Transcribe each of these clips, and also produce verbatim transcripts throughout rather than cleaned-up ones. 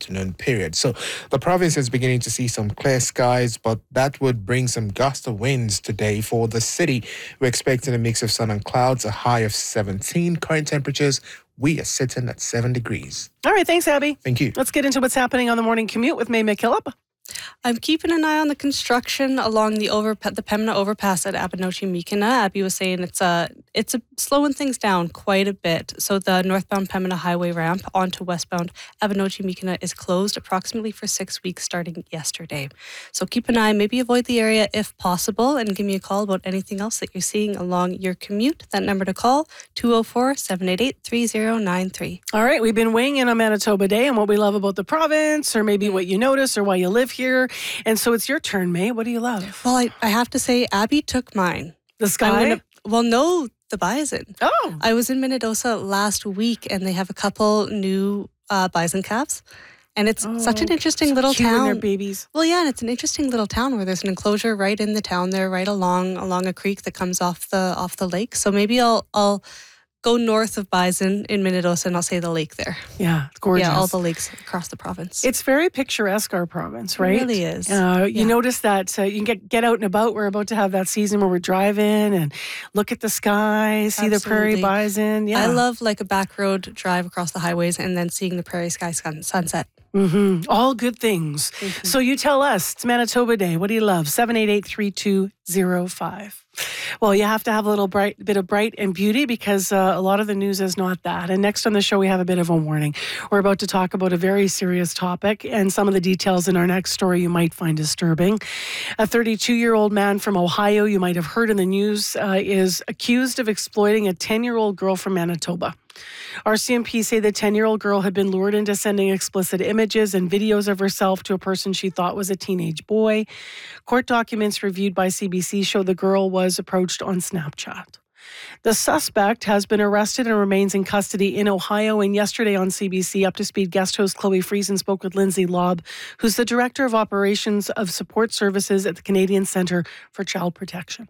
afternoon period. So the province is beginning to see some clear skies, but that would bring some gust of winds today for the city. We're expecting a mix of sun and clouds, a high of seventeen. Current temperatures, we are sitting at seven degrees. All right, thanks, Abby. Thank you. Let's get into what's happening on the morning commute with May McKillop. I'm keeping an eye on the construction along the over the Pembina overpass at Abinochi-Mikina. Abby was saying it's a it's a slowing things down quite a bit. So the northbound Pembina highway ramp onto westbound Abinochi-Mikina is closed approximately for six weeks starting yesterday. So keep an eye, maybe avoid the area if possible, and give me a call about anything else that you're seeing along your commute. That number to call, two oh four, seven eight eight, three oh nine three. All right, we've been weighing in on Manitoba Day and what we love about the province, or maybe what you notice or why you live here. And so it's your turn, May. What do you love? Well, I, I have to say, Abby took mine. The sky? Gonna, well, no, the bison. Oh. I was in Minnedosa last week, and they have a couple new uh, bison calves. And it's oh, such an interesting so little cute town. When they're babies. Well, yeah, and it's an interesting little town where there's an enclosure right in the town there, right along along a creek that comes off the off the lake. So maybe I'll I'll go north of Bison in Minnedosa, and I'll say the lake there. Yeah, it's gorgeous. Yeah, all the lakes across the province. It's very picturesque, our province, right? It really is. Uh, you yeah. notice that uh, you can get, get out and about. We're about to have that season where we're driving and look at the sky, see Absolutely. the prairie bison. Yeah, I love like a back road drive across the highways and then seeing the prairie sky sun- sunset. Mm-hmm. All good things. Mm-hmm. So you tell us, it's Manitoba Day. What do you love? seven eight eight, three two oh five. Well, you have to have a little bright bit of bright and beauty because uh, a lot of the news is not that. And next on the show, we have a bit of a warning. We're about to talk about a very serious topic, and some of the details in our next story you might find disturbing. A thirty-two-year-old man from Ohio, you might have heard in the news, uh, is accused of exploiting a ten-year-old girl from Manitoba. R C M P say the ten-year-old girl had been lured into sending explicit images and videos of herself to a person she thought was a teenage boy. Court documents reviewed by C B C show the girl was approached on Snapchat. The suspect has been arrested and remains in custody in Ohio. And yesterday on C B C Up to Speed guest host Chloe Friesen spoke with Lindsay Lobb, who's the Director of Operations of Support Services at the Canadian Centre for Child Protection.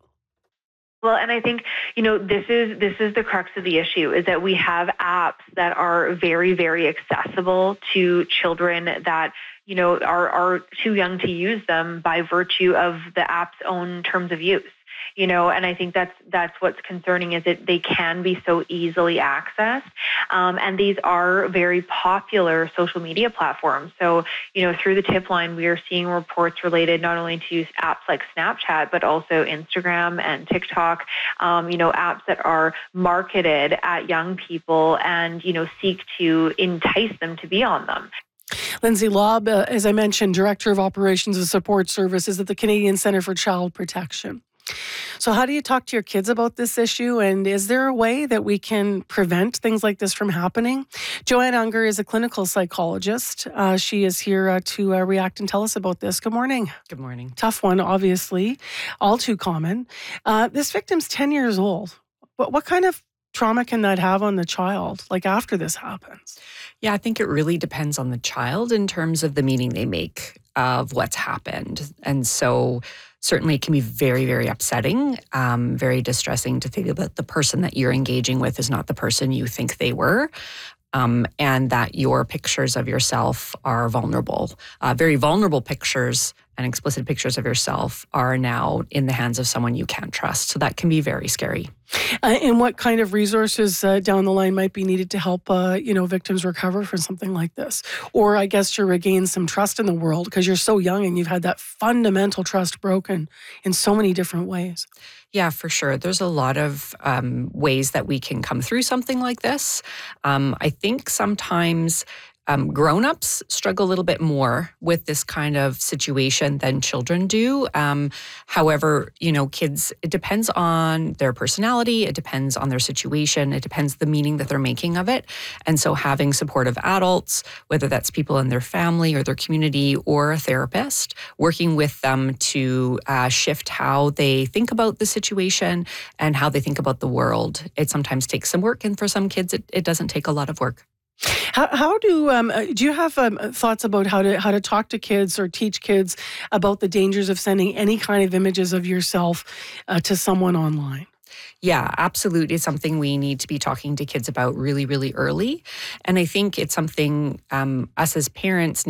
Well, and I think, you know, this is this is the crux of the issue, is that we have apps that are very, very accessible to children that, you know, are, are too young to use them by virtue of the app's own terms of use. You know, and I think that's that's what's concerning, is that they can be so easily accessed. Um, and these are very popular social media platforms. So, you know, through the tip line, we are seeing reports related not only to apps like Snapchat, but also Instagram and TikTok, um, you know, apps that are marketed at young people and, you know, seek to entice them to be on them. Lindsay Lobb, uh, as I mentioned, Director of Operations and Support Services at the Canadian Centre for Child Protection. So how do you talk to your kids about this issue, and is there a way that we can prevent things like this from happening? Joanne Unger is a clinical psychologist. Uh, she is here uh, to uh, react and tell us about this. Good morning. Good morning. Tough one, obviously, all too common. Uh, this victim's ten years old. What, what kind of trauma can that have on the child, like after this happens? Yeah, I think it really depends on the child in terms of the meaning they make of what's happened. And so certainly it can be very, very upsetting, um, very distressing to think that the person that you're engaging with is not the person you think they were. Um, and that your pictures of yourself are vulnerable. Uh, very vulnerable pictures and explicit pictures of yourself are now in the hands of someone you can't trust. So that can be very scary. Uh, and what kind of resources uh, down the line might be needed to help, uh, you know, victims recover from something like this? Or I guess to regain some trust in the world, because you're so young and you've had that fundamental trust broken in so many different ways. Yeah, for sure. There's a lot of um, ways that we can come through something like this. Um, I think sometimes um, grown-ups struggle a little bit more with this kind of situation than children do. Um, however, you know, kids, it depends on their personality. It depends on their situation. It depends the meaning that they're making of it. And so having supportive adults, whether that's people in their family or their community or a therapist, working with them to uh, shift how they think about the situation and how they think about the world. It sometimes takes some work. And for some kids, it, it doesn't take a lot of work. How, how do um, do you have um, thoughts about how to how to talk to kids or teach kids about the dangers of sending any kind of images of yourself uh, to someone online? Yeah, absolutely. It's something we need to be talking to kids about really, really early. And I think it's something um, us as parents